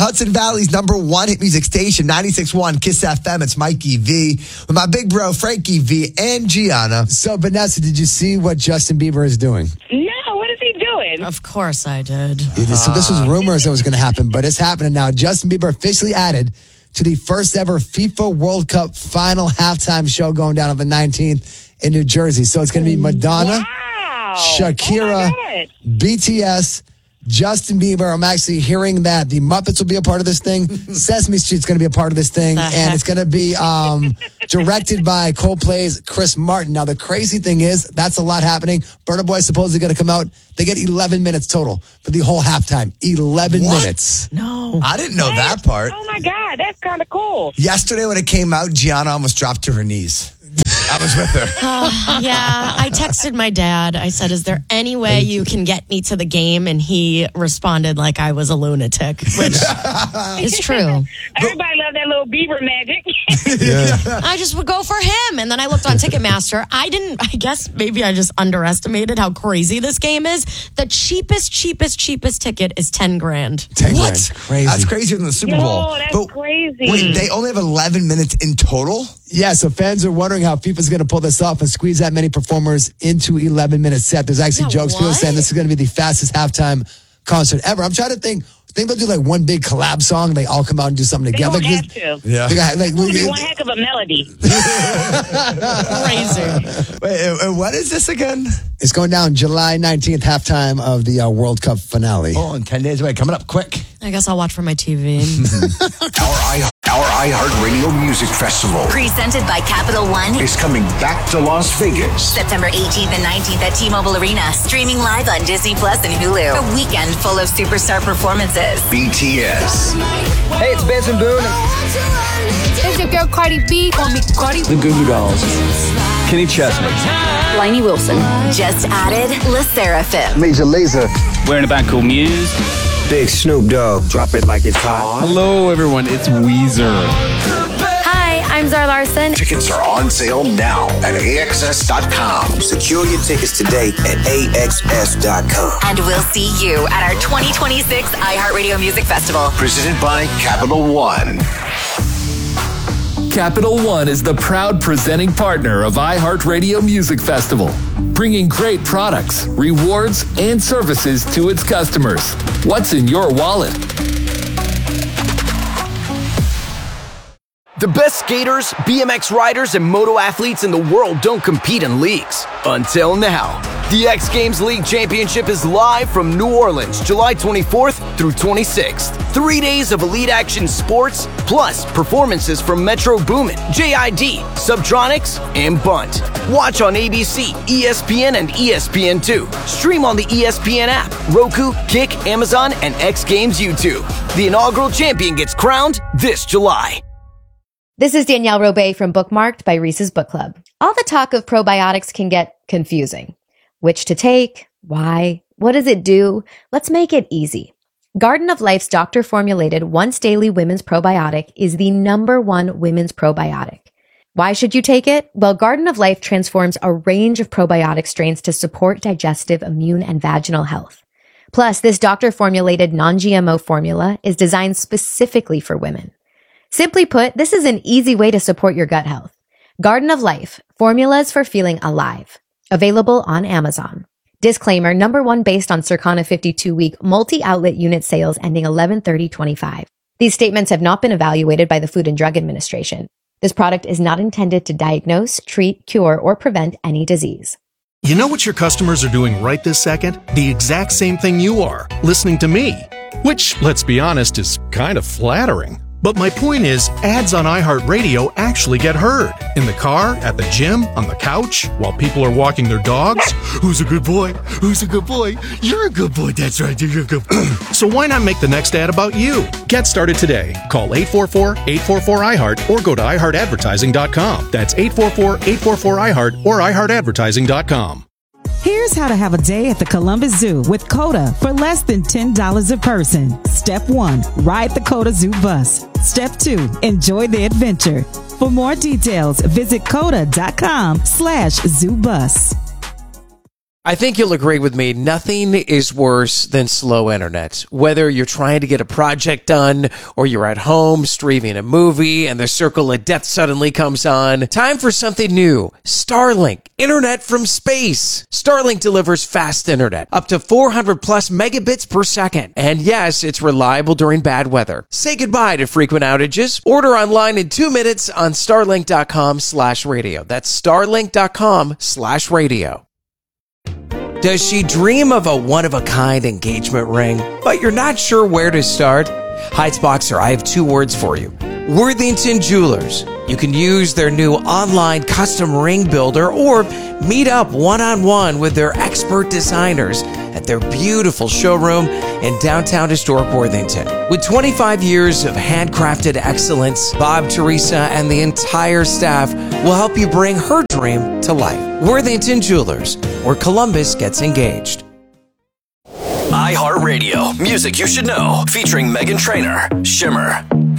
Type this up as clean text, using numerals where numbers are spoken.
Hudson Valley's #1 hit music station, 96.1 Kiss FM. It's Mikey V with my big bro, Frankie V, and Gianna. So, Vanessa, did you see what Justin Bieber is doing? No, what is he doing? Of course I did. So this was rumors that was going to happen, but it's happening now. Justin Bieber officially added to the first ever FIFA World Cup final halftime show going down on the 19th in New Jersey. So it's going to be Madonna, Wow. Shakira, Oh my God. BTS, Justin Bieber. I'm actually hearing that the Muppets will be a part of this thing. Sesame Street's going to be a part of this thing. And it's going to be directed by Coldplay's Chris Martin. Now, the crazy thing is, that's a lot happening. Burna Boy is supposedly going to come out. They get 11 minutes total for the whole halftime. 11 minutes. No. I didn't know that part. Oh my God, that's kind of cool. Yesterday when it came out, Gianna almost dropped to her knees. I was with her. Yeah, I texted my dad. I said, is there any way you can get me to the game? And he responded like I was a lunatic, which is true. Everybody love that little Bieber magic. I just would go for him. And then I looked on Ticketmaster. I guess maybe I just underestimated how crazy this game is. The cheapest ticket is 10 grand. 10 What? grand. Crazy. That's crazier than the Super Bowl. No, that's But crazy. wait, they only have 11 minutes in total? Yeah, so fans are wondering how FIFA's going to pull this off and squeeze that many performers into 11-minute set. There's actually jokes. People what? saying this is going to be the fastest halftime concert ever. I'm trying to think they'll do like one big collab song. They all come out and do something They together. don't have to. Yeah. They got, like, It's gonna be one heck of a melody. Crazy. Wait, what is this again? it's going down July 19th, halftime of the World Cup finale. Oh, in 10 days away. Coming up quick. I guess I'll watch for my TV. Our iHeartRadio Music Festival Presented by Capital One. is coming back to Las Vegas. September 18th and 19th at T-Mobile Arena. Streaming live on Disney Plus and Hulu. A weekend full of superstar performances. BTS, Hey, it's Benson Boone. It's your girl Cardi B. Call me Cardi. The Goo Goo Dolls. Kenny Chesney. Lainey Wilson. Just added Le Seraphim. Major Lazer, We're in a band called Muse. Big Snoop Dogg, drop it like it's hot. Hello, everyone. It's Weezer. Hi, I'm Zara Larson. Tickets are on sale now at AXS.com. Secure your tickets today at AXS.com. And we'll see you at our 2026 iHeartRadio Music Festival. Presented by Capital One. Capital One is the proud presenting partner of iHeartRadio Music Festival, bringing great products, rewards, and services to its customers. What's in your wallet? The best skaters, BMX riders, and moto athletes in the world don't compete in leagues. Until now. The X Games League Championship is live from New Orleans, July 24th through 26th. 3 days of elite action sports, plus performances from Metro Boomin, JID, Subtronics, and Bunt. Watch on ABC, ESPN, and ESPN2. Stream on the ESPN app, Roku, Kick, Amazon, and X Games YouTube. The inaugural champion gets crowned this July. This is Danielle Robay from Bookmarked by Reese's Book Club. All the talk of probiotics can get confusing. Which to take? Why? What does it do? Let's make it easy. Garden of Life's doctor-formulated once daily women's probiotic is the #1 women's probiotic. Why should you take it? Well, Garden of Life transforms a range of probiotic strains to support digestive, immune, and vaginal health. Plus, this doctor-formulated non-GMO formula is designed specifically for women. Simply put, this is an easy way to support your gut health. Garden of Life, formulas for feeling alive. Available on Amazon. Disclaimer, #1 based on Circana 52-week multi-outlet unit sales ending 11/30/25. These statements have not been evaluated by the Food and Drug Administration. This product is not intended to diagnose, treat, cure, or prevent any disease. You know what your customers are doing right this second? The exact same thing you are, listening to me. Which, let's be honest, is kind of flattering. But my point is, ads on iHeartRadio actually get heard. In the car, at the gym, on the couch, while people are walking their dogs. Who's a good boy? Who's a good boy? You're a good boy. That's right. You're a good boy. So why not make the next ad about you? Get started today. Call 844-844-iHeart or go to iHeartAdvertising.com. That's 844-844-iHeart or iHeartAdvertising.com. Here's how to have a day at the Columbus Zoo with COTA for less than $10 a person. Step 1, ride the COTA Zoo bus. Step 2, enjoy the adventure. For more details, visit COTA.com/ZooBus. I think you'll agree with me. Nothing is worse than slow internet. Whether you're trying to get a project done or you're at home streaming a movie and the circle of death suddenly comes on. Time for something new. Starlink. Internet from space. Starlink delivers fast internet. Up to 400 plus megabits per second. And yes, it's reliable during bad weather. Say goodbye to frequent outages. Order online in 2 minutes on starlink.com/radio. That's starlink.com/radio. Does she dream of a one-of-a-kind engagement ring, but you're not sure where to start? Heights Boxer, I have 2 words for you. Worthington Jewelers. You can use their new online custom ring builder or meet up one-on-one with their expert designers at their beautiful showroom in downtown historic Worthington. With 25 years of handcrafted excellence, Bob, Teresa, and the entire staff will help you bring her dream to life. Worthington Jewelers, where Columbus gets engaged. iHeartRadio, music you should know, featuring Meghan Trainor, Shimmer.